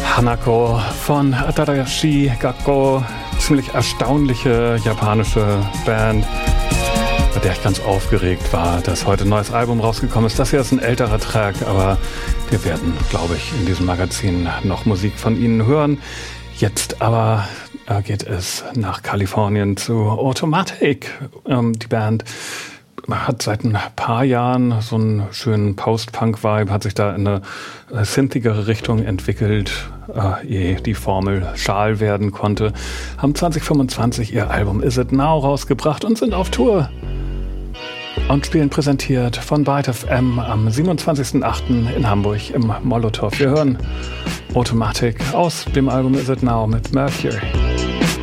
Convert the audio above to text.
Hanako von Tadashi Gakko. Ziemlich erstaunliche japanische Band, bei der ich ganz aufgeregt war, dass heute ein neues Album rausgekommen ist. Das hier ist ein älterer Track, aber wir werden, glaube ich, in diesem Magazin noch Musik von ihnen hören. Jetzt aber geht es nach Kalifornien zu Automatic. Die Band hat seit ein paar Jahren so einen schönen Post-Punk-Vibe, hat sich da in eine synthigere Richtung entwickelt, ehe die Formel Schal werden konnte. Haben 2025 ihr Album Is It Now rausgebracht und sind auf Tour. Und spielen präsentiert von Byte FM am 27.08. in Hamburg im Molotow. Wir hören Automatic aus dem Album Is It Now mit Mercury.